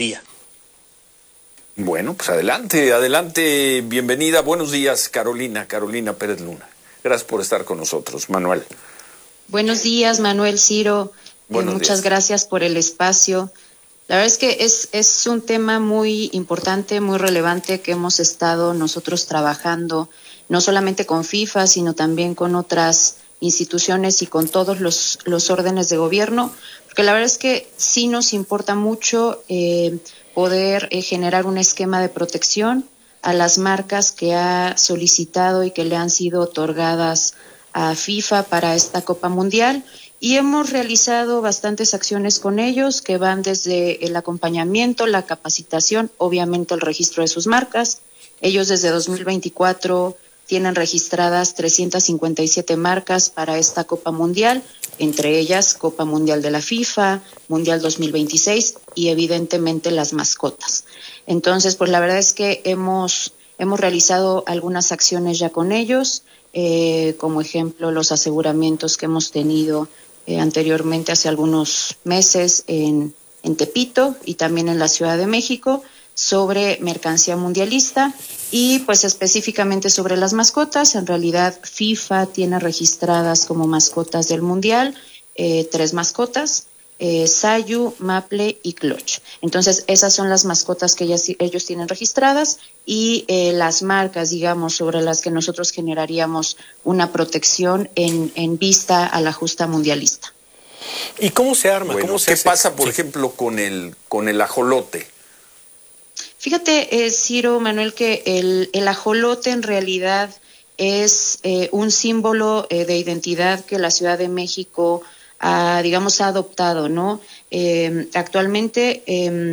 sería. Bueno, pues adelante, bienvenida. Buenos días, Carolina Pérez Luna. Gracias por estar con nosotros, Manuel. Buenos días, Manuel, Ciro. Muchas gracias por el espacio. La verdad es que es un tema muy importante, muy relevante que hemos estado nosotros trabajando, no solamente con FIFA, sino también con otras instituciones y con todos los órdenes de gobierno, porque la verdad es que sí nos importa mucho poder generar un esquema de protección a las marcas que ha solicitado y que le han sido otorgadas a FIFA para esta Copa Mundial. Y hemos realizado bastantes acciones con ellos que van desde el acompañamiento, la capacitación, obviamente el registro de sus marcas. Ellos desde 2024 tienen registradas 357 marcas para esta Copa Mundial, entre ellas Copa Mundial de la FIFA, Mundial 2026 y evidentemente las mascotas. Entonces, pues la verdad es que hemos realizado algunas acciones ya con ellos, como ejemplo los aseguramientos que hemos tenido anteriormente hace algunos meses en Tepito y también en la Ciudad de México sobre mercancía mundialista y pues específicamente sobre las mascotas. En realidad FIFA tiene registradas como mascotas del Mundial 3 mascotas, Sayu, Maple y Clutch. Entonces esas son las mascotas que ellos tienen registradas y las marcas, digamos, sobre las que nosotros generaríamos una protección en vista a la justa mundialista. ¿Y cómo se arma? Bueno, ¿Cómo se ¿qué hace? pasa, por ejemplo, con el ajolote? Fíjate, Ciro, Manuel, que el ajolote en realidad es un símbolo de identidad que la Ciudad de México ha adoptado, ¿no? Actualmente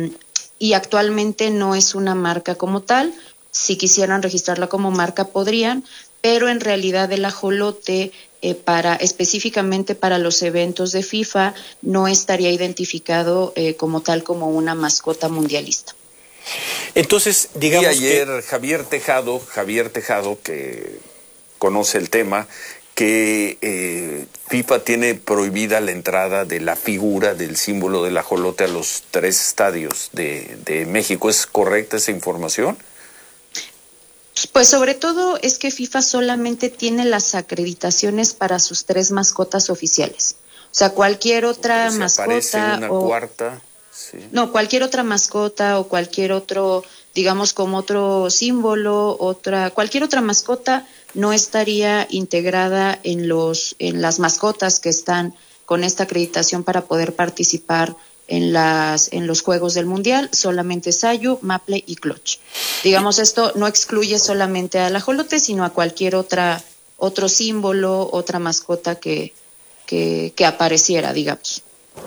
no es una marca como tal. Si quisieran registrarla como marca podrían, pero en realidad el ajolote específicamente para los eventos de FIFA no estaría identificado como tal como una mascota mundialista. Entonces, digamos y ayer Javier Tejado, que conoce el tema, que FIFA tiene prohibida la entrada de la figura del símbolo del ajolote a los 3 estadios de México. ¿Es correcta esa información? Pues sobre todo es que FIFA solamente tiene las acreditaciones para sus 3 mascotas oficiales. O sea, cualquier otra mascota aparece una cuarta. Sí. No, cualquier otra mascota o cualquier otro, digamos, como otro símbolo, cualquier otra mascota no estaría integrada en las mascotas que están con esta acreditación para poder participar en los Juegos del Mundial, solamente Sayu, Maple y Clutch. Digamos, esto no excluye solamente al ajolote, sino a cualquier otro símbolo, otra mascota que apareciera, digamos.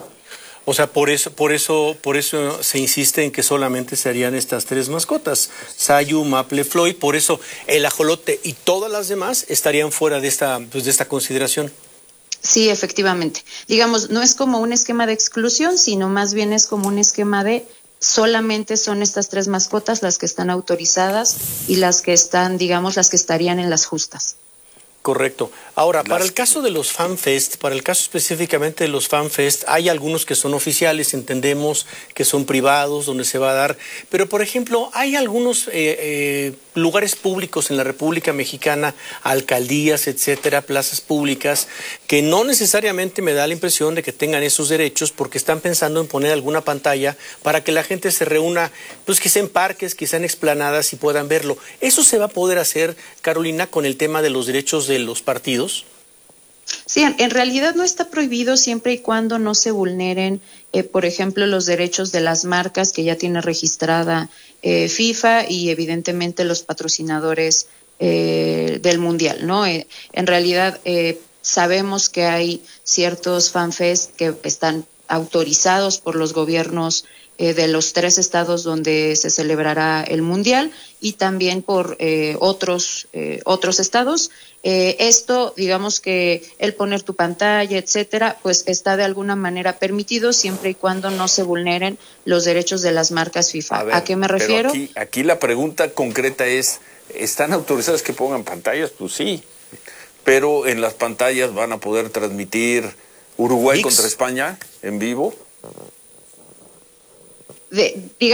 O sea, por eso se insiste en que solamente serían estas 3 mascotas, Sayu, Maple, Floyd. Por eso el ajolote y todas las demás estarían fuera de esta consideración. Sí, efectivamente. Digamos, no es como un esquema de exclusión, sino más bien es como un esquema de solamente son estas 3 mascotas las que están autorizadas y las que están, digamos, las que estarían en las justas. Correcto. Ahora, para el caso de los FanFest, para el caso específicamente de los FanFest, hay algunos que son oficiales, entendemos que son privados, donde se va a dar, pero por ejemplo, hay algunos lugares públicos en la República Mexicana, alcaldías, etcétera, plazas públicas, que no necesariamente me da la impresión de que tengan esos derechos porque están pensando en poner alguna pantalla para que la gente se reúna, pues quizá en parques, quizá en explanadas y puedan verlo. ¿Eso se va a poder hacer, Carolina, con el tema de los derechos de los partidos? Sí, en realidad no está prohibido siempre y cuando no se vulneren, por ejemplo, los derechos de las marcas que ya tiene registrada FIFA y evidentemente los patrocinadores del Mundial, ¿no? En realidad sabemos que hay ciertos fanfest que están autorizados por los gobiernos de los 3 estados donde se celebrará el Mundial y también por otros estados. Esto, digamos que el poner tu pantalla, etcétera, pues está de alguna manera permitido siempre y cuando no se vulneren los derechos de las marcas FIFA. ¿A qué me refiero? Pero aquí la pregunta concreta es, ¿están autorizados que pongan pantallas? Pues sí, pero en las pantallas van a poder transmitir Uruguay contra España en vivo.